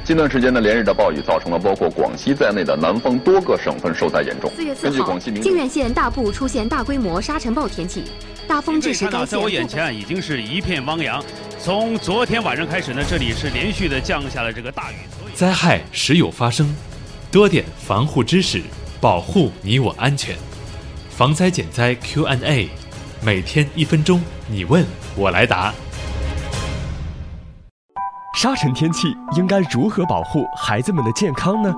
近段时间呢，连日的暴雨造成了包括广西在内的南方多个省份受灾严重。 4月4号，靖远县大部出现大规模沙尘暴天气，大风致使该县。 在我眼前已经是一片汪洋。从昨天晚上开始呢，这里是连续的降下了这个大雨。 灾害时有发生，多点防护知识，保护你我安全。防灾减灾 Q&A， 每天1分钟，你问我来答。 沙尘天气应该如何保护孩子们的健康呢？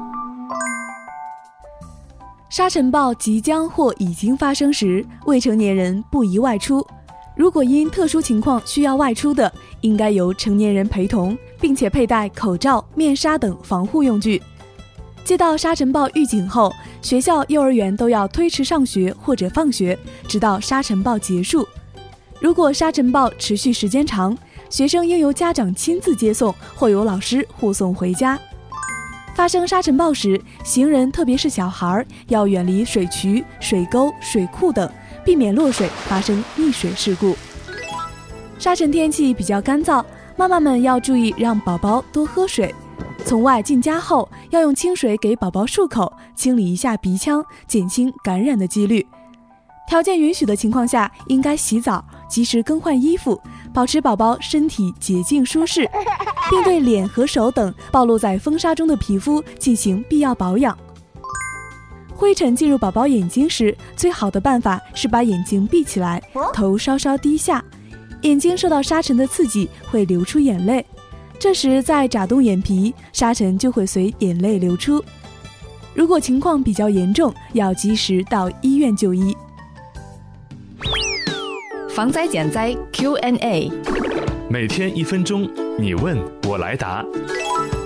沙尘暴即将或已经发生时，未成年人不宜外出。如果因特殊情况需要外出的，应该由成年人陪同，并且佩戴口罩、面纱等防护用具。接到沙尘暴预警后，学校、幼儿园都要推迟上学或者放学，直到沙尘暴结束。如果沙尘暴持续时间长，学生应由家长亲自接送，或由老师护送回家。发生沙尘暴时，行人特别是小孩要远离水渠、水沟、水库等，避免落水发生溺水事故。沙尘天气比较干燥，妈妈们要注意让宝宝多喝水。从外进家后，要用清水给宝宝漱口，清理一下鼻腔，减轻感染的几率。条件允许的情况下，应该洗澡，及时更换衣服，保持宝宝身体洁净舒适，并对脸和手等暴露在风沙中的皮肤进行必要保养。灰尘进入宝宝眼睛时，最好的办法是把眼睛闭起来，头稍稍低下，眼睛受到沙尘的刺激会流出眼泪，这时再眨动眼皮，沙尘就会随眼泪流出。如果情况比较严重，要及时到医院就医。 防灾减灾 Q&A， 每天1分钟，你问我来答。